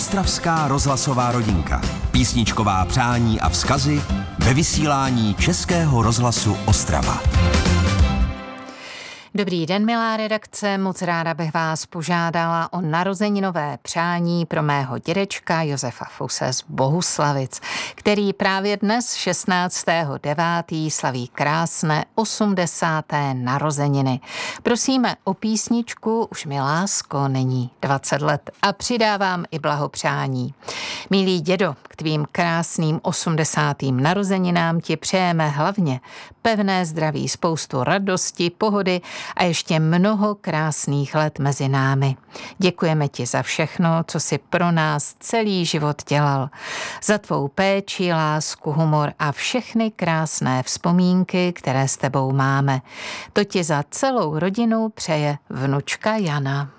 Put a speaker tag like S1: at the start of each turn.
S1: Ostravská rozhlasová rodinka. Písničková přání a vzkazy ve vysílání Českého rozhlasu Ostrava.
S2: Dobrý den, milá redakce, moc ráda bych vás požádala o narozeninové přání pro mého dědečka Josefa Fuse z Bohuslavic, který právě dnes 16.9. slaví krásné 80. narozeniny. Prosíme o písničku Už mi lásko není 20 let a přidávám i blahopřání. Milý dědo, k tvým krásným 80. narozeninám ti přejeme hlavně pevné zdraví, spoustu radosti, pohody a ještě mnoho krásných let mezi námi. Děkujeme ti za všechno, co jsi pro nás celý život dělal. Za tvou péči, lásku, humor a všechny krásné vzpomínky, které s tebou máme. To ti za celou rodinu přeje vnučka Jana.